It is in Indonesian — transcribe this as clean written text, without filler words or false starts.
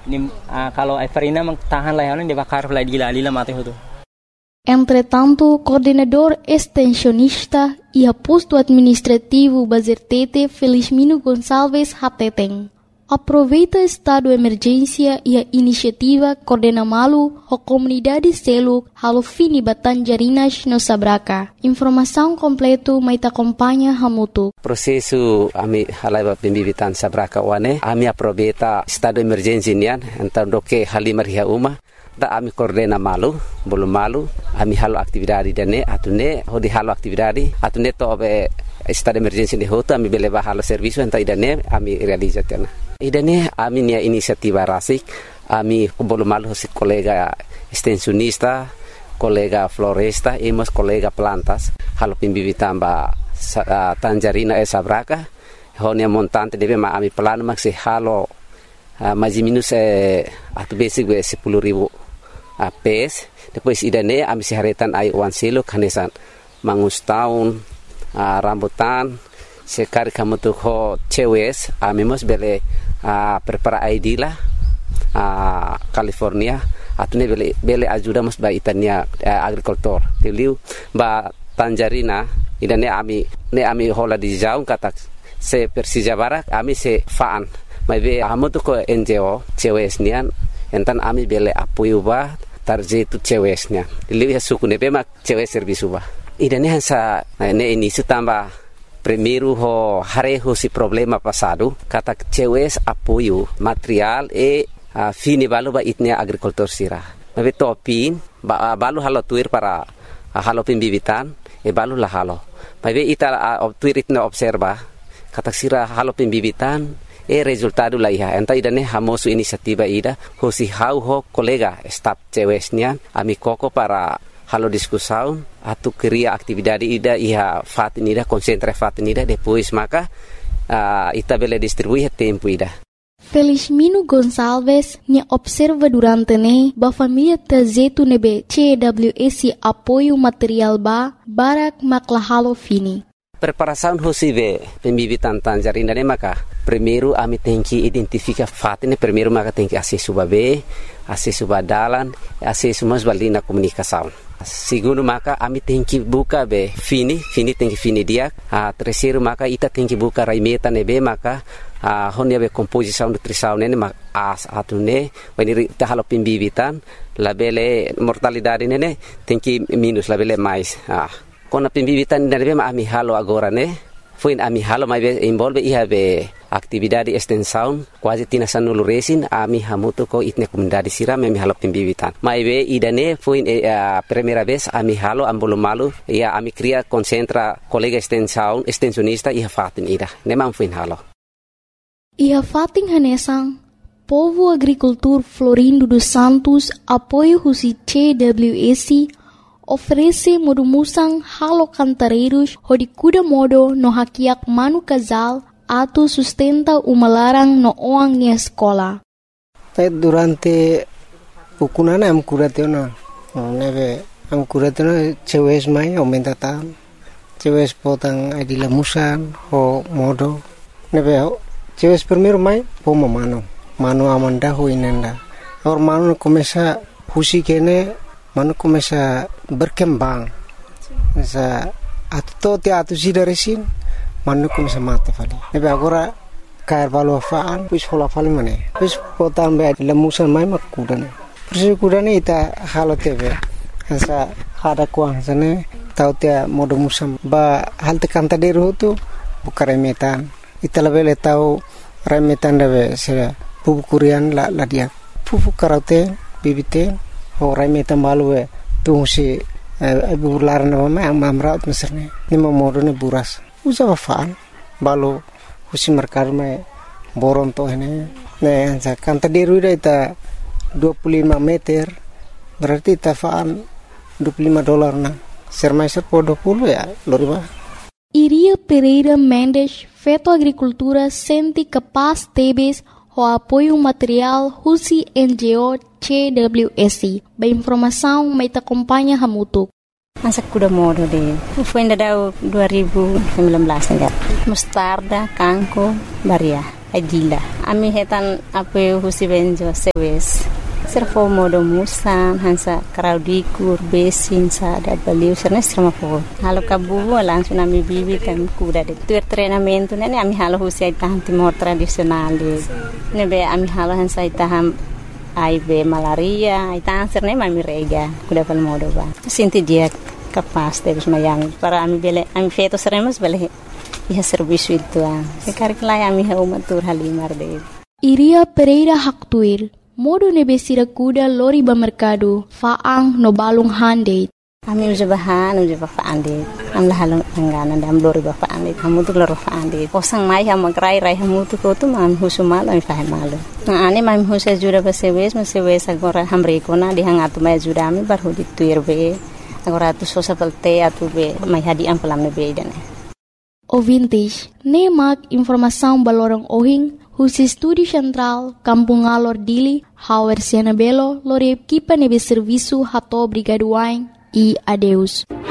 Kalau Farina tahan lah yang dibakar lah gila mati itu. Entretanto, coordenador extensionista e posto administrativo Bazertete Felizmino Gonçalves Hateteng aproveita estado de emergência e a iniciativa coordena malu a comunidade selo halo fini Batanjarinas no Sabraca. Informação completo mai te acompanha hamutu. Prosesu ami halaiba pembibitan Sabraca wane ami aproveita estado de emergência nian então do que halimar ria uma da ami coordena malu belum malu ami halo aktividade dane atune hodi halo aktividade atune to be estado de emergência de hoto ami beleva halo serviço então idane ami realizatena idane ami nia inisiativa rasik ami belum malu si kolega extensionista kolega floresta e mas kolega plantas halo pimbibitan ba Tanjarina Sabraca honia montante deve ma ami plano maxi halo mais minus atu basic 10.000 PS. Depois idane ami siharetan ai wan silo kanesan mangus tahun rambutan sekali kamu tuh ho cewes ami mos bele prepara ID lah California atune bele ajuda mos ba itania agrikultur tiliu ba Tanjarina idane ami hola di jauh kata se Persija Barak ami se faan mai be amu tuh ko NGO cewes nian entan ami bele apoio ba tarjetu cewesnya lihat suku nebe mak cewes servisu ba idane hansa ne ini tambah primeiro ho hareho si problema passado kata cewes apoio material fini balu ba itnia agrikultur sira nabe topin balu halo tuir para halo pembibitan balu lah halo babe ita tuir itna observa kata sira halo pembibitan resultado lah ya enta idane hamosu inisiativa ida hosi hau ho kolega staff cewesnya ami koko para halo diskusão atu cria atividade ida iha fatin ida concentra fatin ida depois maka ita bele distribuir tempo ida. Felizmino Gonçalves nia observa durante ne ba família tazetu nebe CWS apoio material ba barak maklahalo fini. Preparação hosive pembibitan Tanjarina ne maka primeiro ami tem que identificar fatin primeiro maka tem que acesso babe acesso badalan acesso mas balina comunicação. Segundo maka ami tem que buka be fini tem que fini dia terceiro maka ita tem que buka raimeta nebe maka honia be composição nutrição nene atune when ita halo pembibitan labele mortalidade nene tem que minus labele mais kona pembibitan nebe ma ami halo agora ne foi ami halo mai be involve iha be atividade extensão quase tinasan nulu resin ami hamuto ko itne comunidade sira ami halo pembibitan mai be idane foi primeira vez ami halo ambolo malu ia ami cria concentra colega extensão extensionista iha fatin ida nemang foi halo iha fatin hanesang povo agricultor Florindo dos Santos apoio husi CWS oferece modumusang halo cantareiros hodikuda modo no hakiak manu casal atu sustenta umalarang no oang ni escola. Durante ukunana am kuratena neve am kuratena cewes mai aumenta tan cewes potang adila musan ho modo neve cewes primeiro mai pomo mano amanda ho inenda or mano começa husi kene mano começa berkembang sa atu si dari sin mano começa mate fali nebe agora cair valo faan pus hola fali mane pus potan be lemusan mai makudane persi kudane ita halo tebe sa hada kuang sane tau tia modo musam ba halte kanta deru tu bukare metan ita lebele tau remetan debe se pupu kurian la dia pupu karaute bibite orang metan malu tu si bular nama amamrat meserne ni mamorone buras usa faan balu husi merkar me boron to ini ne kan tadi ruida ita 25 meter berarti ita faan $25 na sermaiser po 20 ya loriba. Iria Pereira Mendes feto agricultura sente capaz tebes o apoio material husi NGO CWS. Ba informação mai te acompanha hamutuk. Masak kuda modo de. Foi ainda 2019 ya. Mostarda, kanko, baria. adila. Ami hetan ape husi benjo sewes. Servo modo musan hansa kraudikur besin sa da baliu serna serma po. Halo kabubu langsung ami bibi kan kuda de. Tu treinamento ne ami halo husi tahan timor tradisional de. Ne be ami halo hansa taham aibe malaria, tahan serne mami rega kuda pal modo ba. Sinti dia kapas de mayang para ami bele ami feto seremos bele iha serviço itu ah. Sekarang lai ami ha umatur halimar de. Iria Pereira Haktuir modo nebesira kuda lori ba merkado faang no balung hande. Ami uja bahan uja ba faande. Am la halong angana dam lori ba faande. Kamu tu lori faande. Posang mai ha magrai rai hamu tu ko tu mam husumal ami fahe malu. Na ane mam husa jura ba sewes agora hamre ko na di hangatu mai jura ami bar hudi tuir be. Agora tu sosa pelte atu be mai hadi am pelam be dane. O vintage, nemak informação balorong ohing Husi Studi Central, Kampung Alor Dili, Hauer Siena Belo, Lore Equipa Nebe Serviço Rato Brigaduain e adeus.